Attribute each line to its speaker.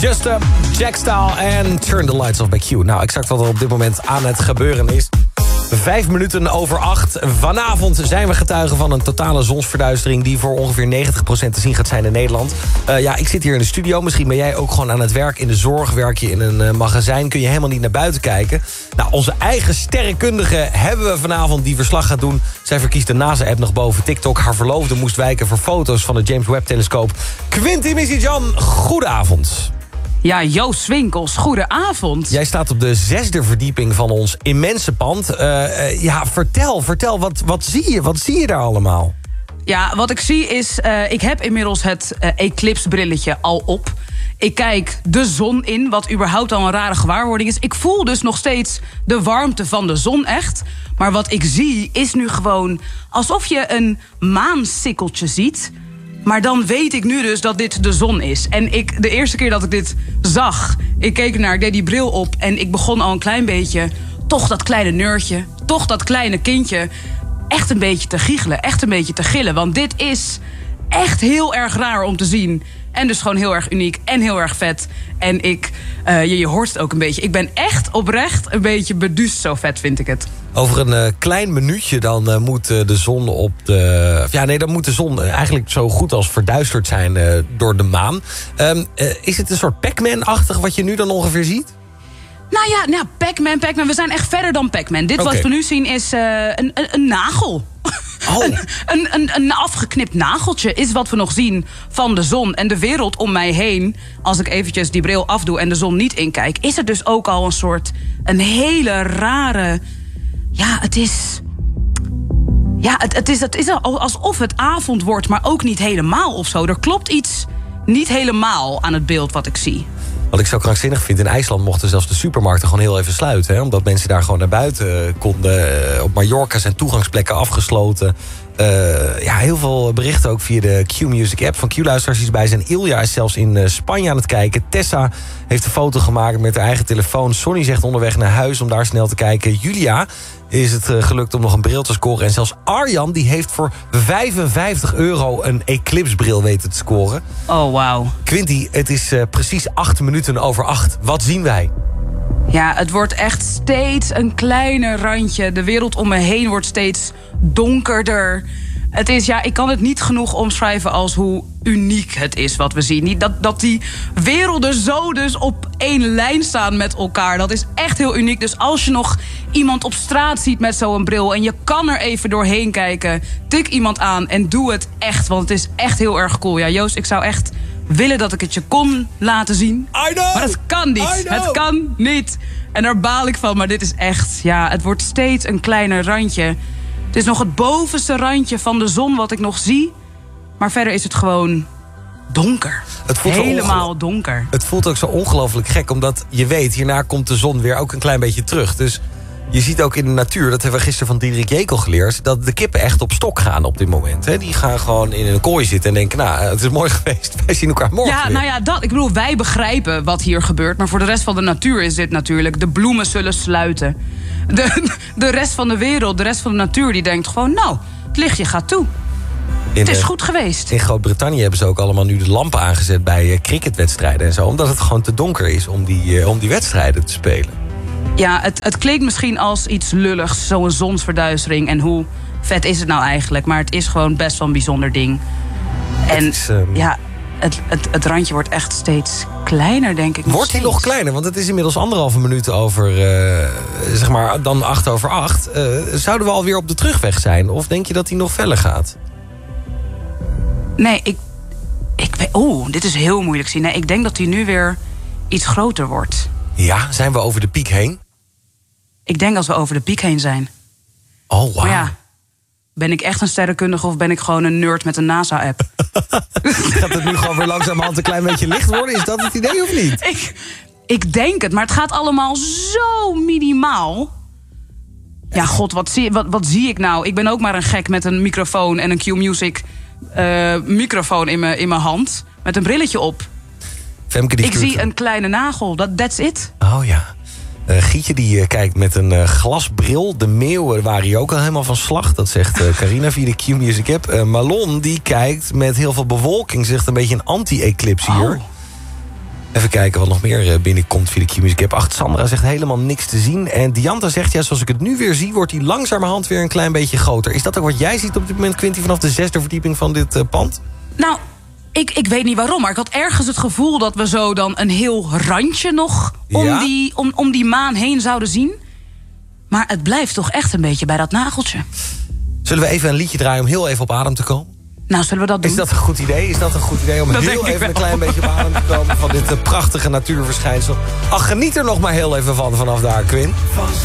Speaker 1: Just Up, Jack Style en Turn the Lights Off by Q. Nou, exact wat er op dit moment aan het gebeuren is. 5 minuten over 8. Vanavond zijn we getuigen van een totale zonsverduistering... die voor ongeveer 90% te zien gaat zijn in Nederland. Ik zit hier in de studio. Misschien ben jij ook gewoon aan het werk in de zorg. Werk je in een magazijn, kun je helemaal niet naar buiten kijken. Nou, onze eigen sterrenkundige hebben we vanavond die verslag gaat doen. Zij verkiest de NASA-app nog boven TikTok. Haar verloofde moest wijken voor foto's van de James Webb-telescoop. Quinty Missy-Jan, goedenavond.
Speaker 2: Ja, Joost Swinkels, goedenavond.
Speaker 1: Jij staat op de 6e verdieping van ons immense pand. Vertel, wat zie je? Wat zie je daar allemaal?
Speaker 2: Ja, wat ik zie is, ik heb inmiddels het eclipse-brilletje al op. Ik kijk de zon in, wat überhaupt al een rare gewaarwording is. Ik voel dus nog steeds de warmte van de zon echt. Maar wat ik zie is nu gewoon alsof je een maansikkeltje ziet... Maar dan weet ik nu dus dat dit de zon is. En de eerste keer dat ik dit zag, ik keek ernaar, ik deed die bril op... en ik begon al een klein beetje, toch dat kleine neurtje, toch dat kleine kindje... echt een beetje te giechelen, echt een beetje te gillen. Want dit is echt heel erg raar om te zien. En dus gewoon heel erg uniek en heel erg vet. En je hoort het ook een beetje. Ik ben echt oprecht een beetje beduust, zo vet vind ik het.
Speaker 1: Over een klein minuutje dan moet de zon op de... dan moet de zon eigenlijk zo goed als verduisterd zijn door de maan. Is het een soort Pac-Man-achtig wat je nu dan ongeveer ziet?
Speaker 2: Nou, Pac-Man. We zijn echt verder dan Pac-Man. Dit wat we nu zien is een nagel.
Speaker 1: Oh.
Speaker 2: Een afgeknipt nageltje is wat we nog zien van de zon. En de wereld om mij heen, als ik eventjes die bril afdoe... en de zon niet inkijk, is er dus ook al een hele rare... het is alsof het avond wordt, maar ook niet helemaal of zo. Er klopt iets niet helemaal aan het beeld wat ik zie.
Speaker 1: Wat ik zo krankzinnig vind, in IJsland mochten zelfs de supermarkten gewoon heel even sluiten. Hè? Omdat mensen daar gewoon naar buiten konden. Op Mallorca zijn toegangsplekken afgesloten. Heel veel berichten ook via de Q-Music app van Q-luisteraars die erbij zijn. Ilja is zelfs in Spanje aan het kijken. Tessa heeft een foto gemaakt met haar eigen telefoon. Sonny zegt onderweg naar huis om daar snel te kijken. Julia is het gelukt om nog een bril te scoren. En zelfs Arjan die heeft voor €55 een Eclipse-bril weten te scoren.
Speaker 2: Oh, wauw.
Speaker 1: Quinty, het is precies 8 minuten over 8. Wat zien wij?
Speaker 2: Ja, het wordt echt steeds een kleiner randje. De wereld om me heen wordt steeds donkerder. Het is, ik kan het niet genoeg omschrijven als hoe uniek het is wat we zien. Niet dat die werelden zo dus op één lijn staan met elkaar. Dat is echt heel uniek. Dus als je nog iemand op straat ziet met zo'n bril... en je kan er even doorheen kijken, tik iemand aan en doe het echt. Want het is echt heel erg cool. Ja, Joost, ik zou echt willen dat ik het je kon laten zien.
Speaker 1: I know!
Speaker 2: Maar het kan niet. Het kan niet. En daar baal ik van. Maar dit is echt, het wordt steeds een kleiner randje. Het is nog het bovenste randje van de zon wat ik nog zie. Maar verder is het gewoon donker. Het voelt helemaal donker.
Speaker 1: Het voelt ook zo ongelooflijk gek, omdat je weet... hierna komt de zon weer ook een klein beetje terug. Dus je ziet ook in de natuur, dat hebben we gisteren van Diederik Jekel geleerd... dat de kippen echt op stok gaan op dit moment. Hè? Die gaan gewoon in een kooi zitten en denken... het is mooi geweest, wij zien elkaar morgen weer.
Speaker 2: Ik bedoel, wij begrijpen wat hier gebeurt... maar voor de rest van de natuur is dit natuurlijk... de bloemen zullen sluiten. De rest van de wereld, de rest van de natuur... die denkt gewoon, het lichtje gaat toe. Het is goed geweest.
Speaker 1: In Groot-Brittannië hebben ze ook allemaal nu de lampen aangezet... bij cricketwedstrijden en zo. Omdat het gewoon te donker is om die wedstrijden te spelen.
Speaker 2: Ja, het klinkt misschien als iets lulligs, zo'n zonsverduistering. En hoe vet is het nou eigenlijk? Maar het is gewoon best wel een bijzonder ding. En het randje wordt echt steeds kleiner, denk ik.
Speaker 1: Wordt hij nog kleiner? Want het is inmiddels 1,5 minuut over, dan 7:08. Zouden we alweer op de terugweg zijn? Of denk je dat hij nog verder gaat?
Speaker 2: Nee, dit is heel moeilijk zien. Nee, ik denk dat hij nu weer iets groter wordt.
Speaker 1: Ja, zijn we over de piek heen?
Speaker 2: Ik denk dat we over de piek heen zijn.
Speaker 1: Oh, wauw.
Speaker 2: Maar ben ik echt een sterrenkundige of ben ik gewoon een nerd met een NASA-app?
Speaker 1: Gaat het nu gewoon weer langzamerhand een klein beetje licht worden? Is dat het idee of niet?
Speaker 2: Ik denk het, maar het gaat allemaal zo minimaal. Ja, god, wat zie ik nou? Ik ben ook maar een gek met een microfoon en een Q-Music microfoon in mijn hand. Met een brilletje op.
Speaker 1: Femke,
Speaker 2: ik zie een kleine nagel, that's it.
Speaker 1: Oh ja. Gietje die kijkt met een glasbril. De meeuwen waren hier ook al helemaal van slag. Dat zegt Carina via de Q-Music app. Malon die kijkt met heel veel bewolking. Zegt een beetje een anti-eclipse hier. Even kijken wat nog meer binnenkomt via de Q-Music app. Sandra zegt helemaal niks te zien. En Dianta zegt, ja, zoals ik het nu weer zie... wordt hij langzamerhand weer een klein beetje groter. Is dat ook wat jij ziet op dit moment, Quinty... vanaf de 6e verdieping van dit pand?
Speaker 2: Nou, ik weet niet waarom, maar ik had ergens het gevoel... dat we zo dan een heel randje nog om die maan heen zouden zien. Maar het blijft toch echt een beetje bij dat nageltje.
Speaker 1: Zullen we even een liedje draaien om heel even op adem te komen?
Speaker 2: Nou, zullen we dat doen?
Speaker 1: Is dat een goed idee? Is dat een goed idee om heel even een klein beetje op adem te komen... van dit prachtige natuurverschijnsel? Ach, geniet er nog maar heel even van vanaf daar, Quinn.